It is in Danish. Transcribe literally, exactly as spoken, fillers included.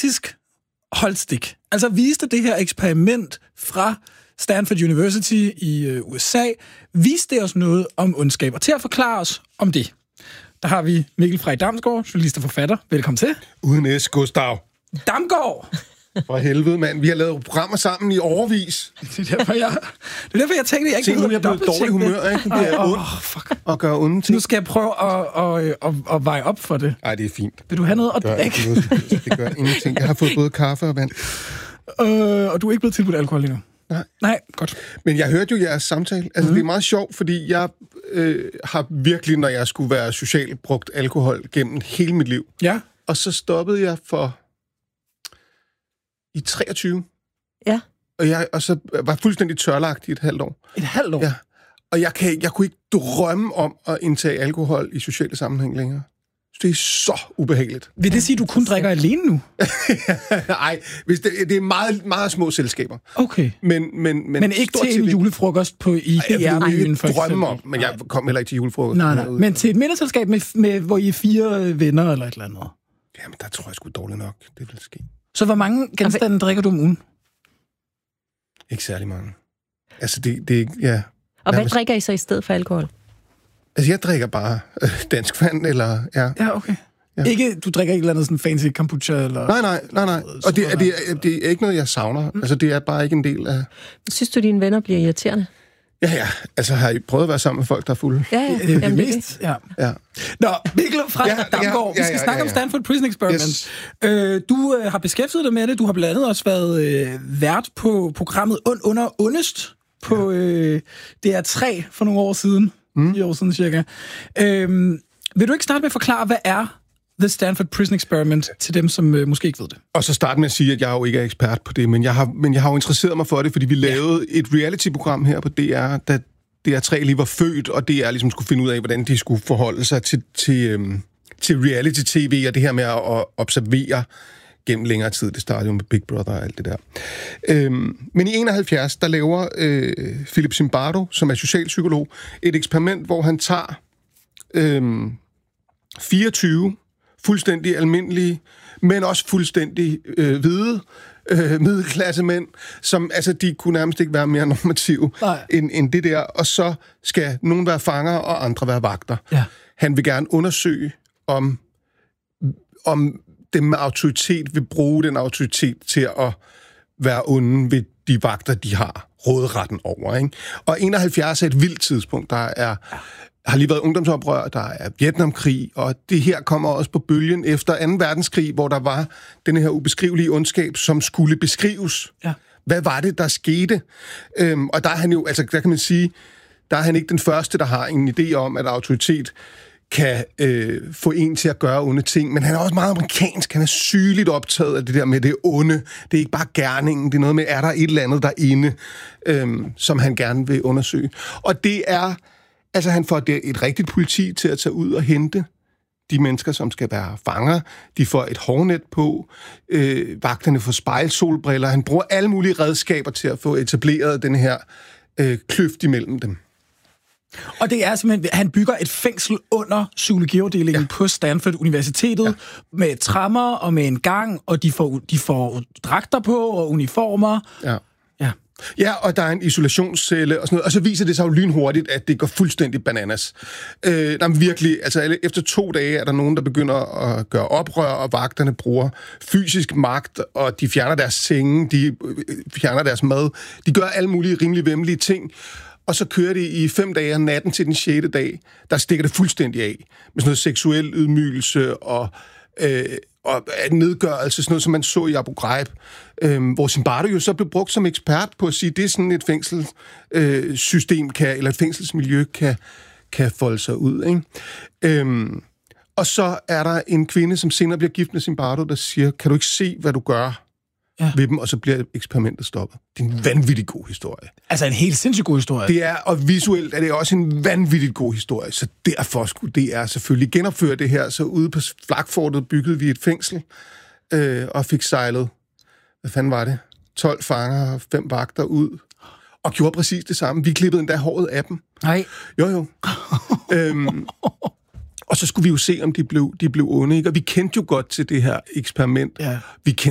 faktisk holdt stik. Altså viste det her eksperiment fra Stanford University i øh, U S A, viste det os noget om ondskab. Og til at forklare os om det, der har vi Mikkel Frey Damsgaard, journalist og forfatter. Velkommen til. Uden S, Gustav. Damsgaard! For helvede, mand. Vi har lavet programmer sammen i årevis. Det er derfor, jeg, det er derfor, jeg tænkte, at jeg ikke Se, nu er jeg blevet dårlig humør, ikke? Det er ondt oh, fuck. at gøre onde ting. Nu skal jeg prøve at, at, at, at, at veje op for det. Ej, det er fint. Vil du have noget at Det gør, drikke? noget, det gør ingenting. Jeg har fået både kaffe og vand. Øh, og du er ikke blevet tilbudt alkohol endnu? Nej. Nej, godt. Men jeg hørte jo jeres samtale. Altså, mm. det er meget sjovt, fordi jeg øh, har virkelig, når jeg skulle være socialt, brugt alkohol gennem hele mit liv. Ja. Og så stoppede jeg for i treogtyve. Ja. Og jeg og så var fuldstændig tørlagt i et halvt år. Et halvt år? Ja. Og jeg, kan, jeg kunne ikke drømme om at indtage alkohol i sociale sammenhæng længere. Det er så ubehageligt. Vil det sige, at du kun drikker alene nu? Nej, hvis det, det er meget, meget små selskaber. Okay. Men, men, men, Men ikke til en julefrokost på i D R-byen, for eksempel? drømme om, men jeg kom heller ikke til julefrokost. Nej, nej. Men til et middagsselskab, med, med, hvor I er fire venner eller et eller andet? Jamen, der tror jeg sgu dårligt nok, det vil ske. Så hvor mange genstande drikker du om ugen? Ikke særlig mange. Altså, det, det er ikke, ja. Og hvad drikker I så i stedet for alkohol? Altså, jeg drikker bare øh, dansk vand, eller, ja. Ja, okay. Ja. Ikke, du drikker ikke et eller andet sådan fancy kombucha, eller... Nej, nej, nej, nej. Og det, det, er, det er ikke noget, jeg savner. Mm. Altså, det er bare ikke en del af... Synes du, dine venner bliver irriterende? Ja, ja. Altså, har I prøvet at være sammen med folk, der er fulde? Ja, ja. Det er det mest, ja. Ja. Nå, Mikkel Frey Ja, Damsgaard, ja, ja, vi skal ja, snakke ja, ja. om Stanford Prison Experiment. Yes. Øh, du øh, har beskæftiget dig med det. Du har blandt andet også været øh, vært på programmet Und under Ondest på øh, D R tre for nogle år siden. Mm. I år siden cirka. Øh, vil du ikke starte med at forklare, hvad er The Stanford Prison Experiment til dem, som øh, måske ikke ved det? Og så starte med at sige, at jeg jo ikke er ekspert på det, men jeg har, men jeg har jo interesseret mig for det, fordi vi lavede ja. et reality-program her på D R, da D R tre lige var født, og D R ligesom skulle finde ud af, hvordan de skulle forholde sig til, til, øhm, til reality-tv, og det her med at observere gennem længere tid. Det startede jo med Big Brother og alt det der. Øhm, men i enoghalvfjerds, der laver øh, Philip Zimbardo, som er socialpsykolog, et eksperiment, hvor han tager øhm, fireogtyve fuldstændig almindelige, men også fuldstændig øh, hvide øh, middelklassemænd, som, altså, de kunne nærmest ikke være mere normative end, end det der. Og så skal nogen være fanger, og andre være vagter. Ja. Han vil gerne undersøge, om, om dem med autoritet vil bruge den autoritet til at være onde ved de vagter, de har råderetten over. Ikke? Og enoghalvfjerds er et vildt tidspunkt. Der er... har lige været ungdomsoprør, der er Vietnamkrig, og det her kommer også på bølgen efter anden verdenskrig, hvor der var den her ubeskrivelige ondskab, som skulle beskrives. Ja. Hvad var det, der skete? Øhm, og der er han jo, altså der kan man sige, der er han ikke den første, der har en idé om, at autoritet kan øh, få en til at gøre onde ting, men han er også meget amerikansk, han er sygeligt optaget af det der med det onde. Det er ikke bare gerningen, det er noget med, er der et eller andet derinde, øhm, som han gerne vil undersøge. Og det er Altså, han får et rigtigt politi til at tage ud og hente de mennesker, som skal være fanger. De får et hårnet på. Øh, vagterne får spejlsolbriller. Han bruger alle mulige redskaber til at få etableret den her øh, kløft imellem dem. Og det er simpelthen, han bygger et fængsel under psykologiafdelingen ja. på Stanford Universitetet, ja. med tremmer og med en gang, og de får, de får dragter på og uniformer. Ja. Ja. Ja, og der er en isolationscelle og sådan noget, og så viser det sig jo lynhurtigt, at det går fuldstændig bananas. Øh, der er virkelig, altså efter to dage er der nogen, der begynder at gøre oprør, og vagterne bruger fysisk magt, og de fjerner deres senge, de fjerner deres mad, de gør alle mulige rimelig væmmelige ting, og så kører det i fem dage, og natten til den sjette dag, der stikker det fuldstændig af, med sådan noget seksuel ydmygelse og... Øh, og nedgørelse, sådan noget, som man så i Abu Ghraib, øhm, hvor Zimbardo jo så blev brugt som ekspert på at sige, at det er sådan et fængselssystem, øh, kan, eller et fængselsmiljø kan, kan folde sig ud. Ikke? Øhm, og så er der en kvinde, som senere bliver gift med Zimbardo, der siger, kan du ikke se, hvad du gør ja. ved dem, og så bliver eksperimentet stoppet. Det er en vanvittig god historie. Altså en helt sindssygt god historie. Det er, og visuelt er det også en vanvittig god historie, så derfor skulle det er selvfølgelig genopføre det her. Så ude på Flakfortet byggede vi et fængsel, øh, og fik sejlet, hvad fanden var det? tolv fanger og fem vagter ud, og gjorde præcis det samme. Vi klippede endda håret af dem. Nej. Jo, jo. øhm, og så skulle vi jo se, om de blev, de blev onde, ikke? Og vi kendte jo godt til det her eksperiment. Ja. Vi kendte